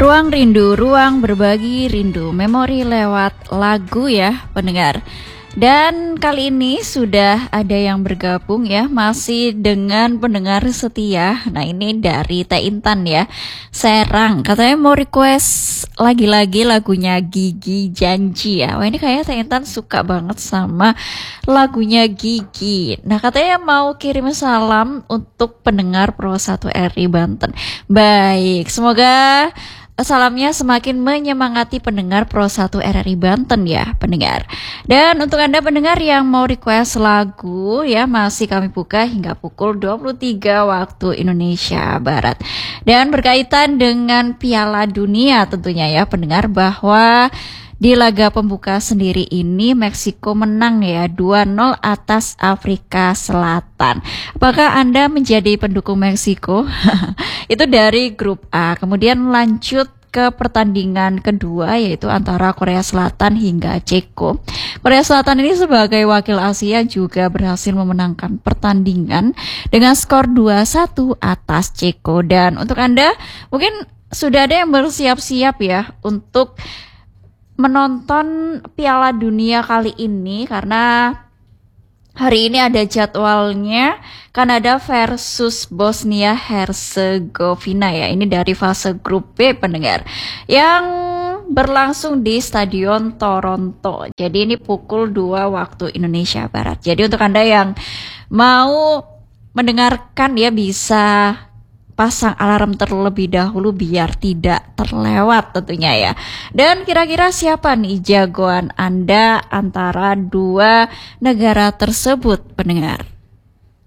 Ruang rindu, ruang berbagi rindu, memori lewat lagu ya pendengar. Dan kali ini sudah ada yang bergabung ya, masih dengan pendengar setia. Nah ini dari Teh Intan ya, Serang. Katanya mau request lagi-lagi lagunya Gigi Janji ya. Wah ini kayaknya Teh Intan suka banget sama lagunya Gigi. Nah katanya mau kirim salam untuk pendengar Pro 1 RI Banten. Baik, semoga salamnya semakin menyemangati pendengar Pro 1 RRI Banten ya pendengar. Dan untuk Anda pendengar yang mau request lagu ya, masih kami buka hingga pukul 23 waktu Indonesia Barat. Dan berkaitan dengan Piala Dunia tentunya ya pendengar, bahwa di laga pembuka sendiri ini Meksiko menang ya 2-0 atas Afrika Selatan. Apakah Anda menjadi pendukung Meksiko? Itu dari grup A. Kemudian lanjut ke pertandingan kedua yaitu antara Korea Selatan hingga Ceko. Korea Selatan ini sebagai wakil Asia juga berhasil memenangkan pertandingan dengan skor 2-1 atas Ceko. Dan untuk Anda mungkin sudah ada yang bersiap-siap ya untuk menonton Piala Dunia kali ini, karena hari ini ada jadwalnya Kanada versus Bosnia Herzegovina ya. Ini dari fase grup B pendengar yang berlangsung di Stadion Toronto. Jadi ini pukul 2 waktu Indonesia Barat. Jadi untuk Anda yang mau mendengarkan ya bisa pasang alarm terlebih dahulu biar tidak terlewat tentunya ya. Dan kira-kira siapa nih jagoan Anda antara dua negara tersebut pendengar?